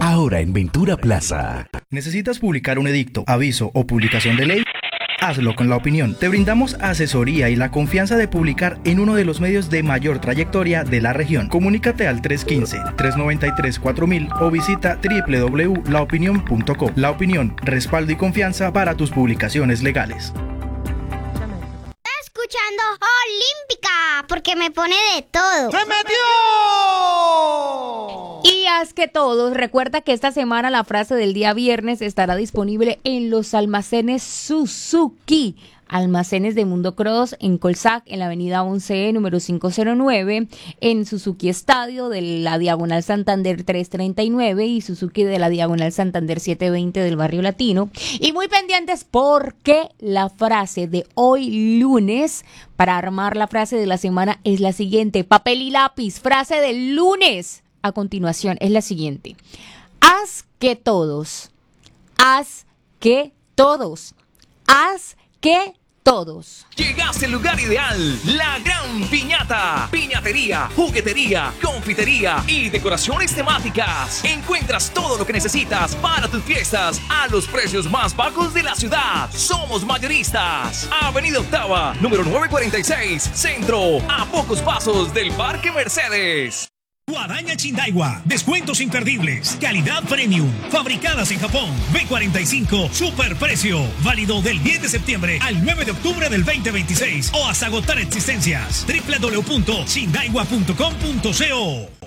Ahora en Ventura Plaza. ¿Necesitas publicar un edicto, aviso o publicación de ley? Hazlo con La Opinión. Te brindamos asesoría y la confianza de publicar en uno de los medios de mayor trayectoria de la región. Comunícate al 315-393-4000 o visita www.laopinion.co. La Opinión, respaldo y confianza para tus publicaciones legales. Escuchando Olímpica, porque me pone de todo. ¡Se metió! Y haz que todos, recuerda que esta semana la frase del día viernes estará disponible en los almacenes Suzuki. Almacenes de Mundo Cross en Colsac, en la avenida 11E, número 509, en Suzuki Estadio de la Diagonal Santander 339 y Suzuki de la Diagonal Santander 720 del Barrio Latino. Y muy pendientes porque la frase de hoy lunes, para armar la frase de la semana, es la siguiente. Papel y lápiz, frase del lunes. A continuación es la siguiente. Haz que todos, haz que todos, haz que todos. Llegaste al lugar ideal, La Gran Piñata. Piñatería, juguetería, confitería y decoraciones temáticas. Encuentras todo lo que necesitas para tus fiestas a los precios más bajos de la ciudad. Somos mayoristas. Avenida Octava, número 946, Centro, a pocos pasos del Parque Mercedes. Guadaña Chindaiwa, descuentos imperdibles, calidad premium, fabricadas en Japón, B45, superprecio, válido del 10 de septiembre al 9 de octubre del 2026 o hasta agotar existencias. www.chindaiwa.com.co